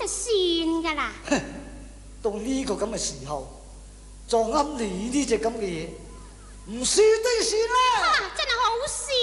算噶啦。 到呢個咁嘅時候，撞啱你呢隻咁嘅嘢，唔算都要算啦。 真係好笑